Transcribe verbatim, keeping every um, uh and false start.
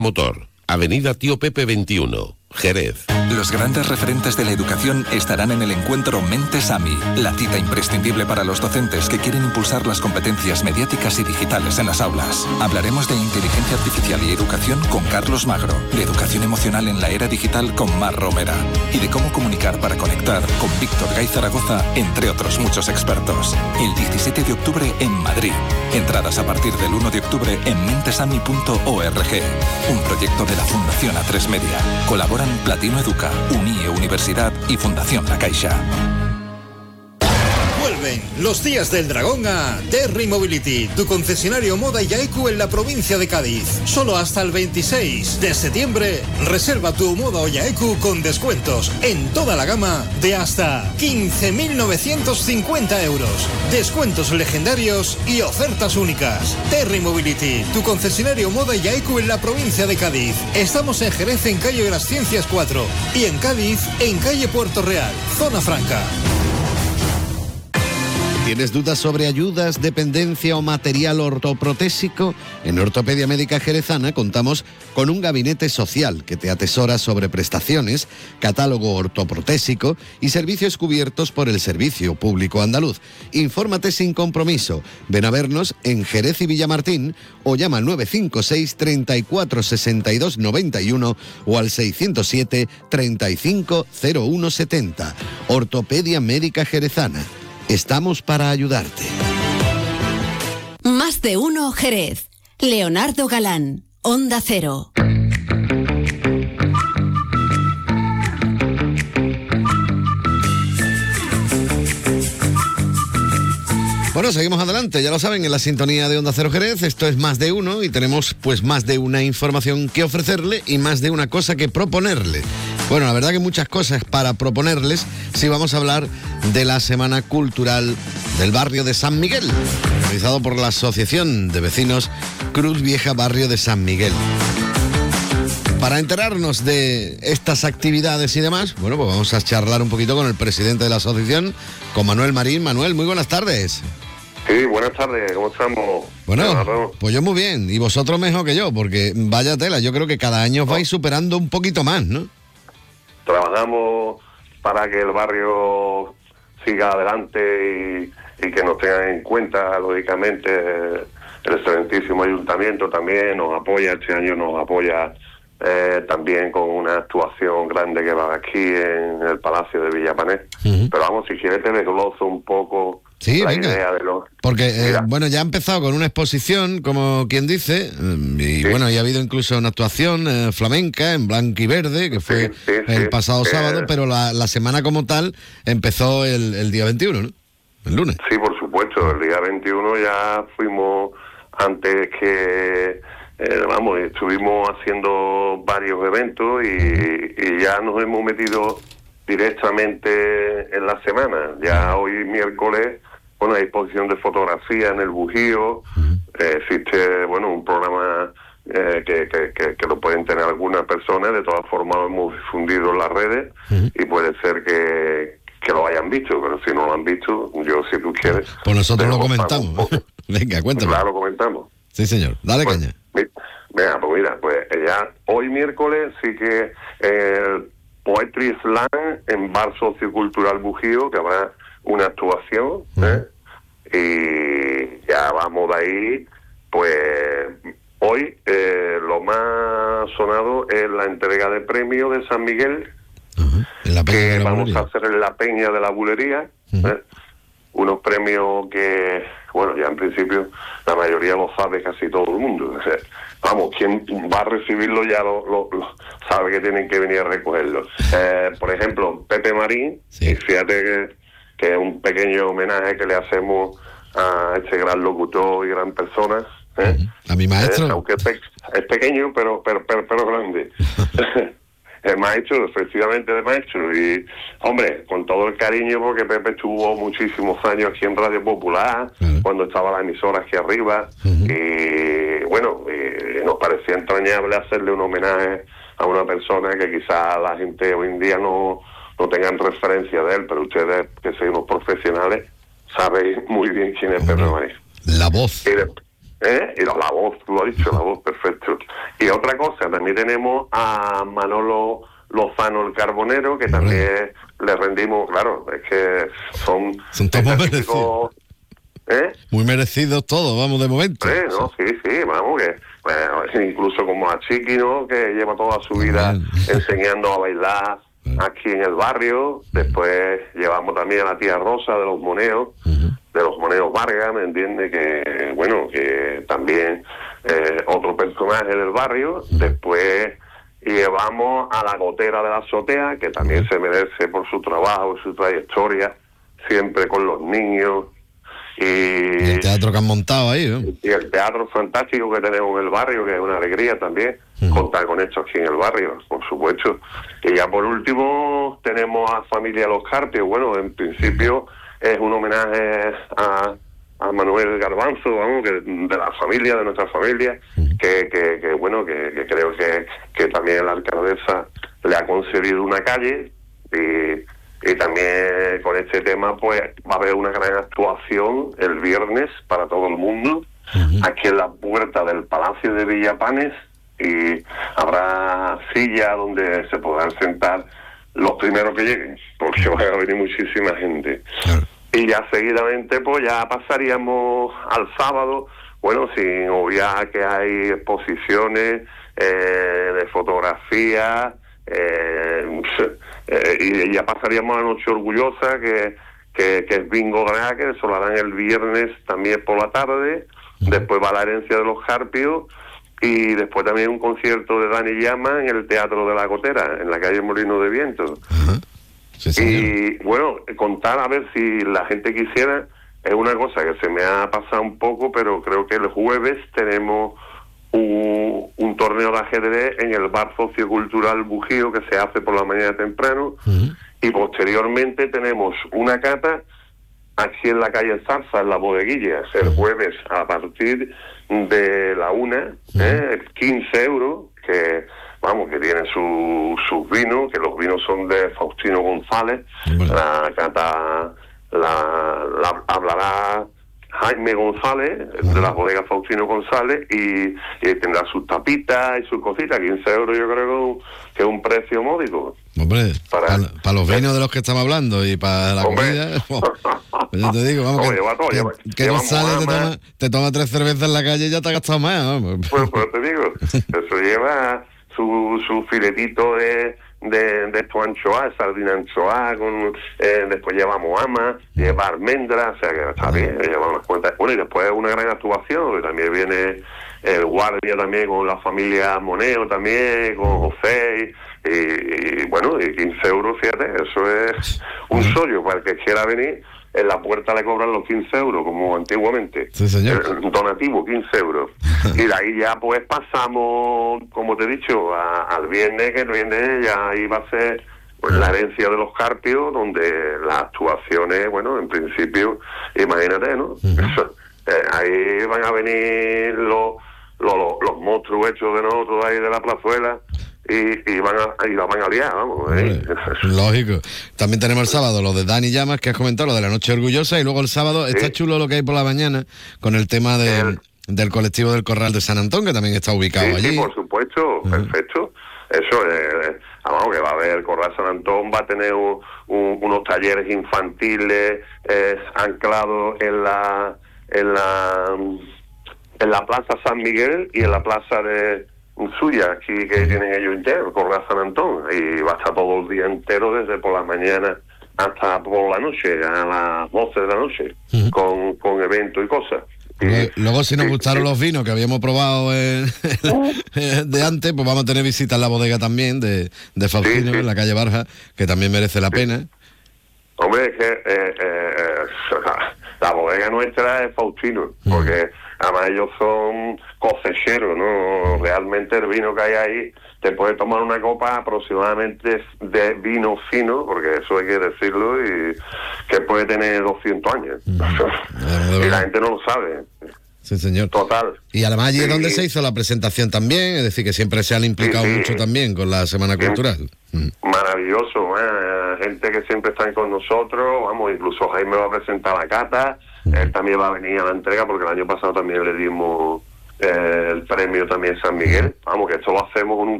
Motor, Avenida Tío Pepe veintiuno, Jerez. Los grandes referentes de la educación estarán en el encuentro Mentes AMI, la cita imprescindible para los docentes que quieren impulsar las competencias mediáticas y digitales en las aulas. Hablaremos de inteligencia artificial y educación con Carlos Magro, de educación emocional en la era digital con Mar Romera y de cómo comunicar para conectar con Víctor Gay Zaragoza, entre otros muchos expertos. El diecisiete de octubre en Madrid. Entradas a partir del uno de octubre en mentesami punto org. Un proyecto de la Fundación A tres Media. Colaboran Platino Educa, Unie Universidad y Fundación La Caixa. Vuelven los días del dragón a Terry Mobility, tu concesionario Moda y Yaeku en la provincia de Cádiz. Solo hasta el veintiséis de septiembre, reserva tu Moda o Yaeku con descuentos en toda la gama de hasta quince mil novecientos cincuenta euros. Descuentos legendarios y ofertas únicas. Terry Mobility, tu concesionario Moda y Yaeku en la provincia de Cádiz. Estamos en Jerez, en calle de las Ciencias cuatro, y en Cádiz, en calle Puerto Real, zona franca. ¿Tienes dudas sobre ayudas, dependencia o material ortoprotésico? En Ortopedia Médica Jerezana contamos con un gabinete social que te atesora sobre prestaciones, catálogo ortoprotésico y servicios cubiertos por el Servicio Público Andaluz. Infórmate sin compromiso. Ven a vernos en Jerez y Villamartín o llama al nueve cinco seis, treinta y cuatro, sesenta y dos, noventa y uno o al seiscientos siete, treinta y cinco, cero uno setenta. Ortopedia Médica Jerezana. Estamos para ayudarte. Más de uno Jerez. Leonardo Galán, Onda Cero. Bueno, seguimos adelante, ya lo saben, en la sintonía de Onda Cero Jerez. Esto es Más de Uno y tenemos pues más de una información que ofrecerle y más de una cosa que proponerle. Bueno, la verdad que muchas cosas para proponerles si vamos a hablar de la Semana Cultural del barrio de San Miguel, realizado por la Asociación de Vecinos Cruz Vieja Barrio de San Miguel. Para enterarnos de estas actividades y demás, bueno, pues vamos a charlar un poquito con el presidente de la asociación, con Manuel Marín. Manuel, muy buenas tardes. Sí, buenas tardes, ¿cómo estamos? Bueno, pues yo muy bien, y vosotros mejor que yo, porque vaya tela, yo creo que cada año os vais superando un poquito más, ¿no? Trabajamos para que el barrio siga adelante y, y que nos tengan en cuenta, lógicamente, el excelentísimo ayuntamiento también nos apoya, este año nos apoya eh, también con una actuación grande que va aquí en el Palacio de Villapané. Uh-huh. Pero vamos, si quieres te desgloso un poco sí, la venga. idea de lo... Porque, eh, bueno, ya ha empezado con una exposición, como quien dice, y sí. bueno, y ha habido incluso una actuación eh, flamenca en blanco y verde, que fue sí, sí, el sí. pasado eh, sábado, pero la, la semana como tal empezó el, el día veintiuno, ¿no? El lunes. Sí, por supuesto, el día veintiuno ya fuimos, antes que, eh, vamos, estuvimos haciendo varios eventos y, y ya nos hemos metido directamente en la semana. Ya hoy miércoles, bueno, hay exposición de fotografía en el Bujío, uh-huh. eh, existe, bueno, un programa eh, que, que, que, que lo pueden tener algunas personas, de todas formas lo hemos difundido en las redes, uh-huh. y puede ser que, que lo hayan visto, pero si no lo han visto, yo, si tú quieres... Pues nosotros lo comentamos. Venga, cuéntame. Claro, lo comentamos. Sí, señor, dale pues, caña. Venga, pues mira, pues ya hoy miércoles sí que... Eh, Poetry Slam en Bar Sociocultural Bujío, que habrá una actuación, ¿eh? Y ya vamos de ahí, pues hoy eh, lo más sonado es la entrega de premios de San Miguel, uh-huh. en la que vamos bulería. a hacer en la Peña de la Bulería, uh-huh. ¿eh? Unos premios que, bueno, ya en principio la mayoría lo sabe casi todo el mundo. O sea, vamos, quien va a recibirlo ya lo, lo, lo sabe que tienen que venir a recogerlo. Eh, por ejemplo, Pepe Marín, sí. y fíjate que, que es un pequeño homenaje que le hacemos a este gran locutor y gran persona. ¿eh? A mi maestro. Eh, aunque es, pe- es pequeño, pero, pero, pero, pero grande. El maestro, efectivamente, de maestro. Y, hombre, con todo el cariño, porque Pepe estuvo muchísimos años aquí en Radio Popular, uh-huh. cuando estaba la emisora aquí arriba, uh-huh. y bueno, y nos parecía entrañable hacerle un homenaje a una persona que quizás la gente hoy en día no, no tengan referencia de él, pero ustedes, que son unos profesionales, sabéis muy bien quién es Pepe Marín. La voz. Y de, ¿eh? Y la, la voz, tú lo has dicho, la voz, perfecto. Y otra cosa, también tenemos a Manolo Lozano el Carbonero, que también le rendimos, claro, es que son... Son todos merecidos. ¿Eh? Muy merecidos todos, vamos, de momento. Sí, no, sí, sí, vamos, que bueno, incluso como a Chiqui, ¿no? Que lleva toda su vida enseñando a bailar aquí en el barrio. Después llevamos también a la tía Rosa de los Moneos, uh-huh. de los Moneos Vargas, ¿me entiendes? Que, bueno, que también eh, otro personaje del barrio. Después llevamos a la Gotera de la Azotea, que también se merece por su trabajo, su trayectoria, siempre con los niños. Y, y el teatro que han montado ahí, ¿no? Y el teatro fantástico que tenemos en el barrio, que es una alegría también, uh-huh. contar con esto aquí en el barrio, por supuesto. Y ya por último tenemos a Familia Los Carpios. Bueno, en principio es un homenaje a, a Manuel Garbanzo, vamos, que de la familia, de nuestra familia, uh-huh. que, que, que bueno, que, que creo que, que también la alcaldesa le ha concedido una calle. Y Y también con este tema pues va a haber una gran actuación el viernes para todo el mundo, uh-huh. aquí en la puerta del Palacio de Villapanes, y habrá sillas donde se podrán sentar los primeros que lleguen, porque va a venir muchísima gente. Uh-huh. Y ya seguidamente pues ya pasaríamos al sábado, bueno, sin obviar que hay exposiciones eh, de fotografía. Eh, eh, y ya pasaríamos a la Noche Orgullosa, que, que, que es bingo gras, que eso lo harán el viernes también por la tarde. Después va la Herencia de los Carpios, y después también un concierto de Dani Llama en el Teatro de la Gotera, en la calle Molino de Viento. Uh-huh. Sí, y bueno, contar a ver si la gente quisiera, es una cosa que se me ha pasado un poco, pero creo que el jueves tenemos Un, un torneo de ajedrez en el bar sociocultural Bujío, que se hace por la mañana temprano, uh-huh. y posteriormente tenemos una cata aquí en la calle Zarza, en la bodeguilla, el jueves a partir de la una, uh-huh. eh, quince euros, que vamos, que tienen su, sus vinos, que los vinos son de Faustino González. Uh-huh. La cata la, la hablará Jaime González, de la bodega Faustino González, y, y tendrá sus tapitas y sus cositas. Quince euros yo creo que es un precio módico. Hombre, para, para, para los vinos de los que estamos hablando y para la hombre. comida, oh, pues yo te digo, vamos, hombre, que, lleva todo, que, lleva, que no sales, te toma, te toma tres cervezas en la calle y ya te has gastado más. Vamos. Pues, pues te digo, eso lleva su, su filetito de... de, de estos anchoas, sardina anchoa, con, eh, después llevamos ama, lleva almendra, o sea que está bien, lleva unas cuantas. Bueno, y después una gran actuación, que también viene el guardia también con la familia Moneo también, con José, y, y, y bueno, y quince euros, fíjate, eso es un sollo para el que quiera venir. En la puerta le cobran los quince euros, como antiguamente. Sí, señor. El donativo, quince euros. Y de ahí ya, pues, pasamos, como te he dicho, a, al viernes, que el viernes ya iba a ser pues, la Herencia de los Carpios, donde las actuaciones, bueno, en principio, imagínate, ¿no? Eso, eh, ahí van a venir los, los, los, los monstruos hechos de nosotros ahí de la plazuela. Y, y van a y la van a liar, vamos. ¿eh? Lógico. También tenemos el sábado lo de Dani Llamas, que has comentado, lo de la Noche Orgullosa, y luego el sábado sí. Está chulo lo que hay por la mañana con el tema de, el... del colectivo del Corral de San Antón, que también está ubicado sí, allí. Sí, por supuesto, uh-huh. Perfecto. Eso es, eh, vamos, que va a haber el Corral San Antón, va a tener un, un, unos talleres infantiles eh, anclados en la en la en la Plaza San Miguel y en la Plaza de suya, aquí que tienen ellos entero, Corral San Antón, y va a estar todo el día entero, desde por la mañana hasta por la noche, a las doce de la noche, uh-huh. con, con eventos y cosas. Y, luego, si nos sí, gustaron sí. los vinos que habíamos probado en, de antes, pues vamos a tener visita en la bodega también de, de Faustino, sí, sí. en la calle Barja, que también merece la sí. pena. Hombre, es que eh, eh, la bodega nuestra es Faustino, uh-huh. porque además ellos son cosecheros, ¿no? Realmente el vino que hay ahí, te puedes tomar una copa aproximadamente de vino fino, porque eso hay que decirlo, y que puede tener doscientos años. Mm. Y la gente no lo sabe. Sí, señor. Total. Y además allí sí. es donde se hizo la presentación también, es decir, que siempre se han implicado sí, sí. mucho también con la Semana Cultural. Mm. Maravilloso, ¿eh? gente que siempre están con nosotros, vamos, incluso Jaime va a presentar la cata, él también va a venir a la entrega porque el año pasado también le dimos eh, el premio también San Miguel, vamos, que esto lo hacemos con un